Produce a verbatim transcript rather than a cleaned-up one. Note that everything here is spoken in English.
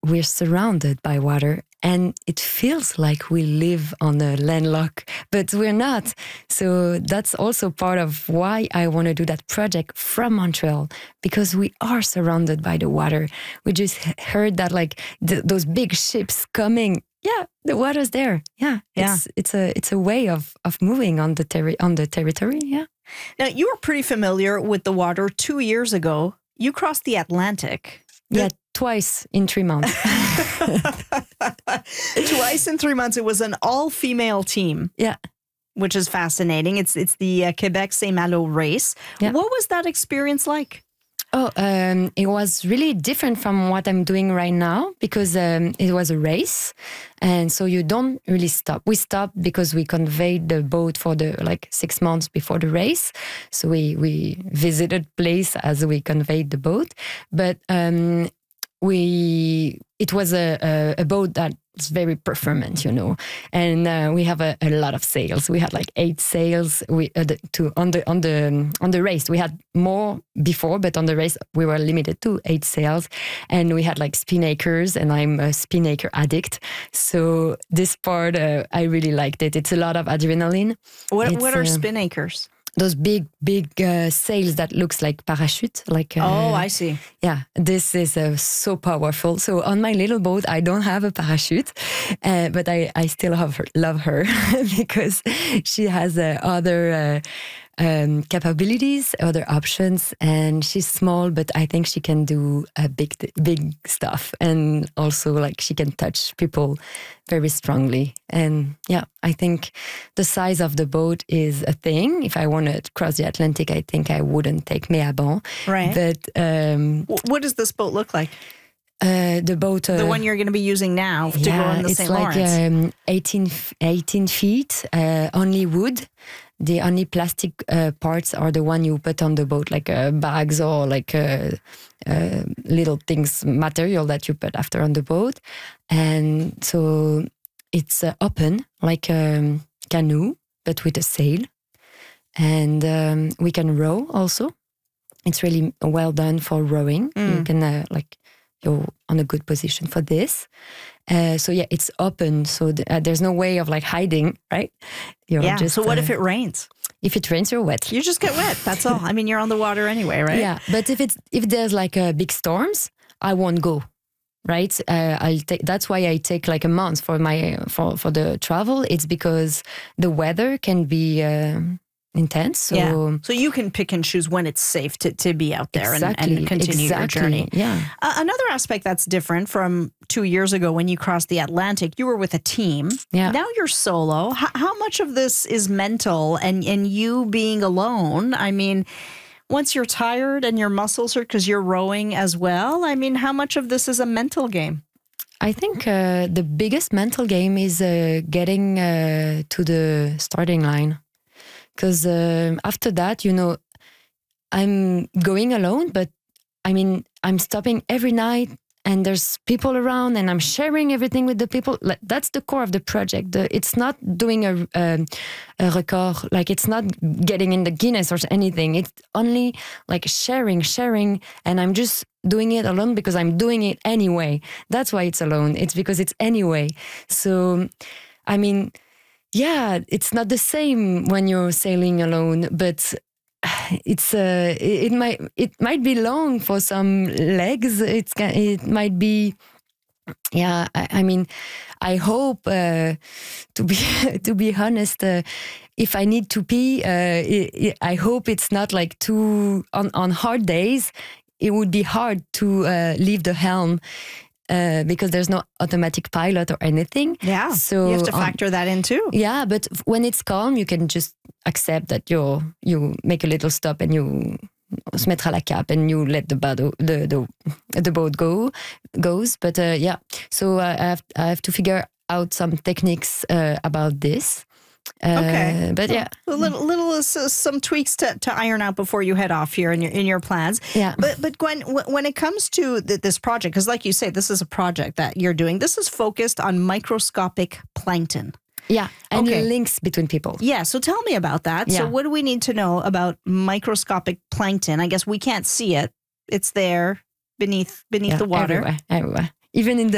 we're surrounded by water and it feels like we live on a landlocked, but we're not. So that's also part of why I want to do that project from Montreal, because we are surrounded by the water. We just heard that like th- those big ships coming. Yeah, the water's there. Yeah, yeah. It's it's a it's a way of of moving on the terri- on the territory. Yeah. Now you were pretty familiar with the water. Two years ago, you crossed the Atlantic. Yeah, twice in three months. Twice in three months. It was an all-female team. Yeah. Which is fascinating. It's it's the uh, Quebec Saint-Malo race. Yeah. What was that experience like? Oh, um, it was really different from what I'm doing right now, because um, it was a race. And so you don't really stop. We stopped because we conveyed the boat for the like six months before the race. So we, we visited place as we conveyed the boat. But um, we it was a, a, a boat that was very performant, you know, and uh, we have a, a lot of sails. We had like eight sails. We uh, the, to on the on the on the race we had more before, but on the race we were limited to eight sails, and we had like spinakers, and I'm a spinaker addict. So this part uh, I really liked it. It's a lot of adrenaline. What It's, what are uh, spinakers? Those big, big uh, sails that looks like parachute. Like uh, oh, I see. Yeah, this is uh, so powerful. So on my little boat, I don't have a parachute, uh, but I, I still have her, love her because she has uh, other uh, um, capabilities, other options, and she's small, but I think she can do uh, big, big stuff, and also like she can touch people very strongly. And yeah, I think the size of the boat is a thing. If I want to cross the Atlantic, I think I wouldn't take Méabon. Right. But um, what does this boat look like? Uh, the boat, uh, the one you're going to be using now to yeah, go in the it's Saint like Lawrence. um, eighteen, eighteen feet, uh, only wood. The only plastic uh, parts are the one you put on the boat, like uh, bags or like uh, uh, little things, material that you put after on the boat. And so it's uh, open, like a um, canoe, but with a sail. And um, we can row also. It's really well done for rowing. Mm. You can uh, like... you're on a good position for this. Uh, so yeah, it's open. So th- uh, there's no way of like hiding, right? You're yeah. just, so what uh, if it rains? If it rains, you're wet. You just get wet. That's all. I mean, you're on the water anyway, right? Yeah. But if it's if there's like uh, big storms, I won't go. Right. Uh, I'll take. That's why I take like a month for my for for the travel. It's because the weather can be. Uh, intense. So yeah. So you can pick and choose when it's safe to, to be out there exactly, and, and continue exactly, your journey. Yeah. Uh, another aspect that's different from two years ago when you crossed the Atlantic, you were with a team. Yeah. Now you're solo. H- how much of this is mental and, and you being alone? I mean, once you're tired and your muscles hurt because you're rowing as well, I mean, how much of this is a mental game? I think uh, the biggest mental game is uh, getting uh, to the starting line. Because uh, after that, you know, I'm going alone, but I mean, I'm stopping every night and there's people around and I'm sharing everything with the people. Like, that's the core of the project. The, it's not doing a, a, a record, like it's not getting in the Guinness or anything. It's only like sharing, sharing. And I'm just doing it alone because I'm doing it anyway. That's why it's alone. It's because it's anyway. So, I mean... yeah, it's not the same when you're sailing alone, but it's uh, it, it might it might be long for some legs. It's it might be, yeah. I, I mean, I hope uh, to be to be honest. Uh, if I need to pee, uh, it, it, I hope it's not like too on on hard days. It would be hard to uh, leave the helm. Uh, because there's no automatic pilot or anything. Yeah, so you have to factor um, that in too. Yeah, but when it's calm, you can just accept that you you make a little stop and you se mettre à la cape and you let the boat the the, the boat go goes. But uh, yeah, so uh, I have I have to figure out some techniques uh, about this. Uh, okay, but yeah, a little, little uh, some tweaks to, to iron out before you head off here in your in your plans. Yeah, but but Gwen, w- when it comes to th- this project, because like you say, this is a project that you're doing. This is focused on microscopic plankton. Yeah, and okay. links between people. Yeah, so tell me about that. Yeah. So what do we need to know about microscopic plankton? I guess we can't see it; it's there beneath beneath yeah, the water. Everywhere, everywhere. Even in the